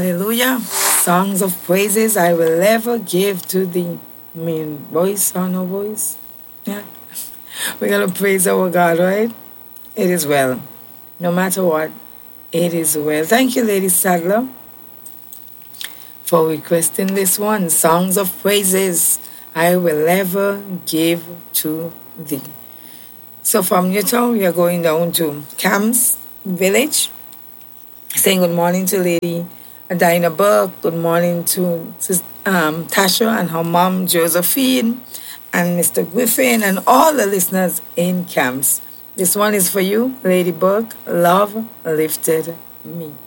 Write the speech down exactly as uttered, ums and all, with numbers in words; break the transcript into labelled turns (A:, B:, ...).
A: Hallelujah. Songs of praises I will ever give to thee. I mean, voice or no voice. Yeah. We're going to praise our God, right? It is well. No matter what, it is well. Thank you, Lady Sadler, for requesting this one. Songs of praises I will ever give to thee. So from Newtown, we are going down to Camps Village. Saying good morning to Lady Dinah Burke. Good morning to um, Tasha and her mom, Josephine, and Mister Griffin, and all the listeners in Camps. This one is for you, Lady Burke. Love lifted me.